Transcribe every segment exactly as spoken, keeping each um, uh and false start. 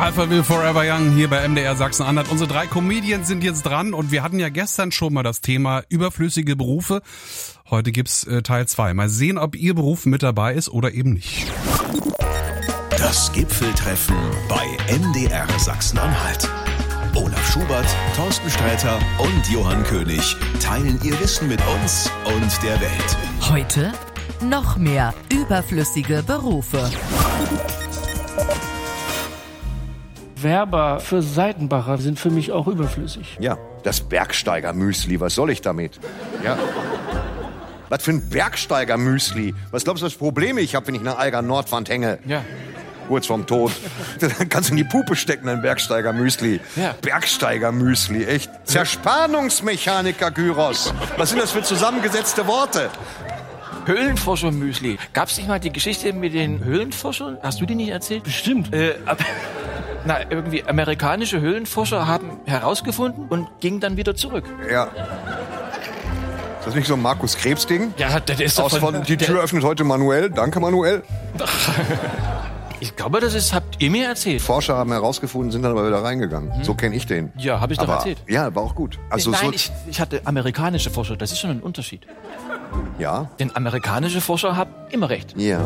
Alpha Will Forever Young hier bei M D R Sachsen-Anhalt. Unsere drei Comedians sind jetzt dran und wir hatten ja gestern schon mal das Thema überflüssige Berufe. Heute gibt's äh, Teil zwei. Mal sehen, ob Ihr Beruf mit dabei ist oder eben nicht. Das Gipfeltreffen bei M D R Sachsen-Anhalt. Olaf Schubert, Thorsten Sträter und Johann König teilen ihr Wissen mit uns und der Welt. Heute noch mehr überflüssige Berufe. Werber für Seitenbacher sind für mich auch überflüssig. Ja, das Bergsteiger-Müsli, was soll ich damit? Ja. Was für ein Bergsteiger-Müsli? Was glaubst du, was Probleme ich habe, wenn ich nach Alger Nordwand hänge? Ja. Kurz vorm Tod. Dann kannst du in die Puppe stecken, ein Bergsteiger-Müsli. Ja. Bergsteiger-Müsli, echt. Zerspannungsmechaniker-Gyros. Was sind das für zusammengesetzte Worte? Höhlenforscher-Müsli. Gab's nicht mal die Geschichte mit den Höhlenforschern? Hast du die nicht erzählt? Bestimmt. Äh, ab, na, irgendwie amerikanische Höhlenforscher haben herausgefunden und gingen dann wieder zurück. Ja. Ist das nicht so ein Markus Krebs-Ding? Ja, der ist doch Aus von, von, die der, Tür öffnet heute Manuel. Danke, Manuel. Ich glaube, das ist, habt ihr mir erzählt. Forscher haben herausgefunden, sind dann aber wieder reingegangen. Hm. So kenne ich den. Ja, habe ich doch aber, erzählt. Ja, war auch gut. Also Nein, so, ich, ich hatte amerikanische Forscher. Das ist schon ein Unterschied. ja. Denn amerikanische Forscher haben immer recht. Ja.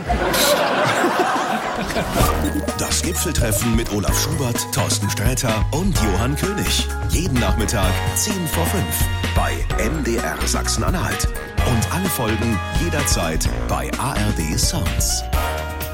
Das Gipfeltreffen mit Olaf Schubert, Thorsten Sträter und Johann König. Jeden Nachmittag zehn vor fünf bei M D R Sachsen-Anhalt. Und alle Folgen jederzeit bei A R D Sounds.